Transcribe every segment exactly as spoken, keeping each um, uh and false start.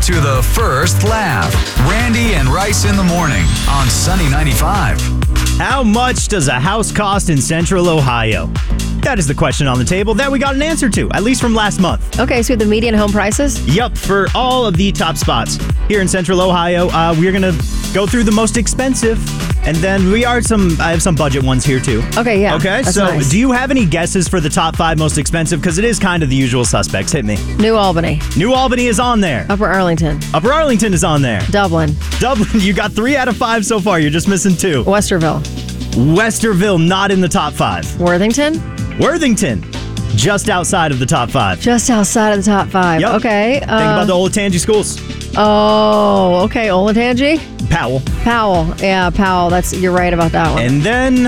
to the first laugh. Randy and Rice in the morning on Sunny ninety-five. How much does a house cost in Central Ohio? That is the question on the table that we got an answer to, at least from last month. Okay, so the median home prices? Yup, for all of the top spots here in Central Ohio, uh, we're going to go through the most expensive, and then we are some, I have some budget ones here too. Okay, yeah. Okay, that's so nice. do you have any guesses for the top five most expensive? Because it is kind of the usual suspects. Hit me. New Albany. New Albany is on there. Upper Arlington. Upper Arlington is on there. Dublin. Dublin, you got three out of five so far. You're just missing two. Westerville. Westerville, not in the top five. Worthington. Worthington, just outside of the top five. Just outside of the top five. Yep. Okay. Think about the Olentangy schools. Oh, okay. Olentangy? Powell. Powell. Yeah, Powell. That's You're right about that one. And then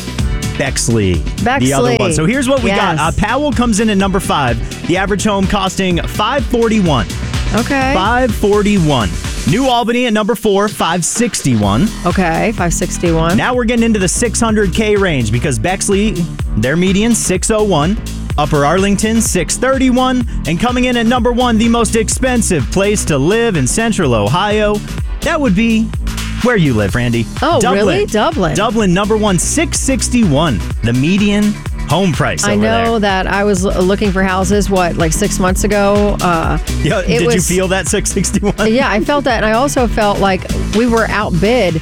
Bexley. Bexley. The other one. So here's what we Yes. got. Uh, Powell comes in at number five. The average home costing five forty-one. Okay. five forty-one. New Albany at number four, five sixty-one. Okay, five sixty-one. Now we're getting into the six hundred K range because Bexley, their median, six oh one. Upper Arlington, six thirty-one. And coming in at number one, the most expensive place to live in Central Ohio, that would be where you live, Randy. Oh, Dublin. really? Dublin. Dublin, number one, six sixty-one. The median home price over I know there. that I was l- looking for houses, what, like six months ago? Uh, Yeah, it did was- you feel that six sixty-one? yeah, I felt that. And I also felt like we were outbid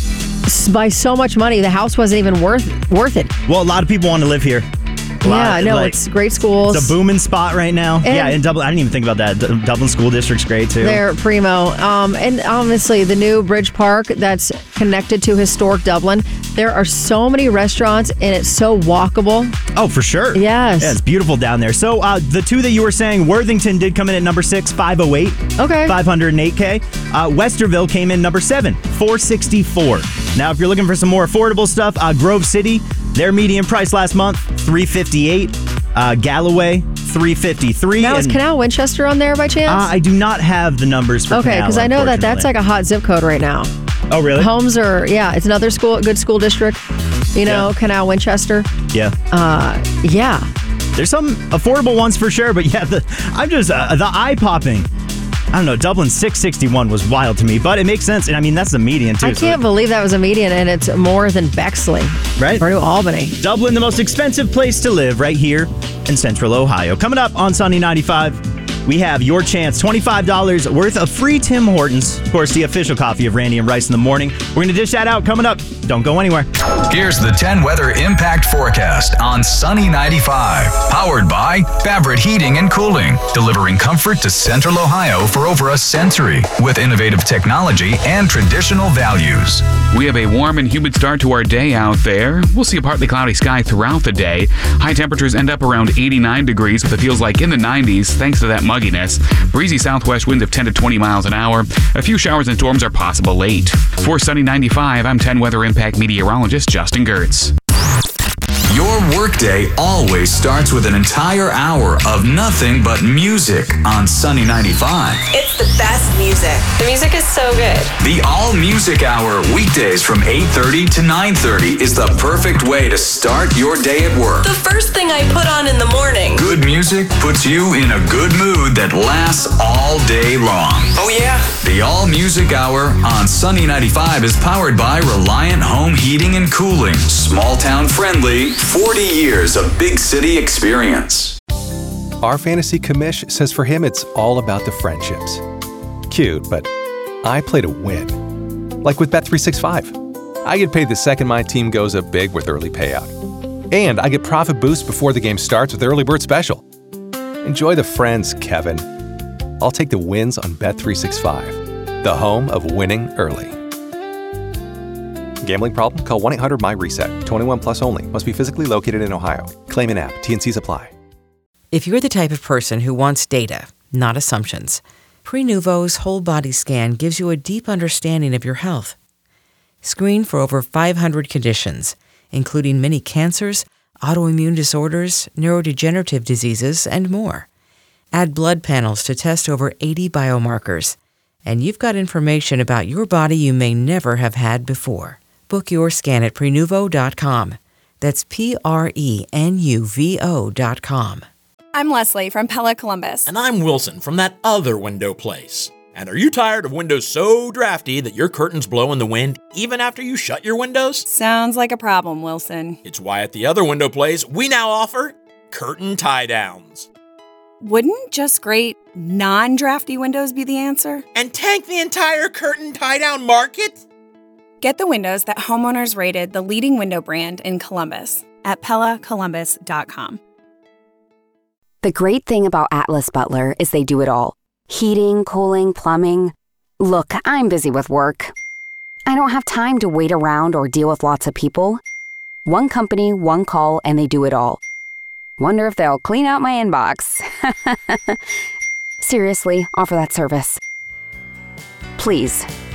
s- by so much money. The house wasn't even worth worth it. Well, a lot of people want to live here. A Yeah, lot- no, like, it's great schools. It's a booming spot right now. And- yeah, in Dublin. I didn't even think about that. D- Dublin School District's great, too. They're primo. Um, and obviously, the new Bridge Park that's connected to historic Dublin. There are so many restaurants, and it's so walkable. Oh, for sure. Yes. Yeah, it's beautiful down there. So uh, the two that you were saying, Worthington did come in at number six, five oh eight. Okay. five hundred eight K. Uh, Westerville came in number seven, four sixty-four. Now, if you're looking for some more affordable stuff, uh, Grove City, their median price last month, three fifty-eight. Uh, Galloway, three fifty-three. Now, is and, Canal Winchester on there by chance? uh, I do not have the numbers for okay, Canal, because I know that that's like unfortunately. a hot zip code right now. Oh, really? Homes are, yeah, it's another school, good school district. You know, Yeah. Canal Winchester. Yeah. Uh, yeah. There's some affordable ones for sure, but yeah, the, I'm just, uh, the eye-popping. I don't know, Dublin six sixty-one was wild to me, but it makes sense. And I mean, that's the median, too. I so can't believe that was a median, and it's more than Bexley. Right? Or New Albany. Dublin, the most expensive place to live right here in Central Ohio. Coming up on Sunny ninety-five, we have your chance, twenty-five dollars worth of free Tim Hortons. Of course, the official coffee of Randy and Rice in the morning. We're going to dish that out coming up. Don't go anywhere. Here's the ten weather impact forecast on Sunny ninety-five. Powered by Fabric Heating and Cooling, delivering comfort to Central Ohio for over a century with innovative technology and traditional values. We have a warm and humid start to our day out there. We'll see a partly cloudy sky throughout the day. High temperatures end up around eighty-nine degrees with it feels like in the nineties thanks to that mugginess. Breezy southwest winds of ten to twenty miles an hour. A few showers and storms are possible late. For Sunny ninety-five, I'm ten Weather Impact meteorologist Justin Gertz. Your workday always starts with an entire hour of nothing but music on Sunny ninety-five. It's the best music. The music is so good. The All Music Hour, weekdays from eight thirty to nine thirty, is the perfect way to start your day at work. The first thing I put on in the morning. Good music puts you in a good mood that lasts all day long. Oh, yeah? The All Music Hour on Sunny ninety-five is powered by Reliant Home Heating and Cooling. Small town friendly, forty years of big city experience. Our fantasy commish says for him it's all about the friendships. Cute, but I play to win. Like with Bet three sixty-five. I get paid the second my team goes up big with early payout. And I get profit boost before the game starts with Early Bird Special. Enjoy the friends, Kevin. I'll take the wins on Bet three sixty-five, the home of winning early. Gambling problem? Call one eight hundred M Y RESET. twenty-one plus only. Must be physically located in Ohio. Claim in app. T N Cs apply. If you're the type of person who wants data, not assumptions, Prenuvo's whole body scan gives you a deep understanding of your health. Screen for over five hundred conditions, including many cancers, autoimmune disorders, neurodegenerative diseases, and more. Add blood panels to test over eighty biomarkers. And you've got information about your body you may never have had before. Book your scan at Prenuvo dot com. That's P R E N U V O dot com. I'm Leslie from Pella Columbus. And I'm Wilson from that other window place. And are you tired of windows so drafty that your curtains blow in the wind even after you shut your windows? Sounds like a problem, Wilson. It's why at the other window place, we now offer curtain tie-downs. Wouldn't just great, non-drafty windows be the answer? And tank the entire curtain tie-down market? Get the windows that homeowners rated the leading window brand in Columbus at Pella Columbus dot com. The great thing about Atlas Butler is they do it all. Heating, cooling, plumbing. Look, I'm busy with work. I don't have time to wait around or deal with lots of people. One company, one call, and they do it all. Wonder if they'll clean out my inbox. Seriously, offer that service. Please,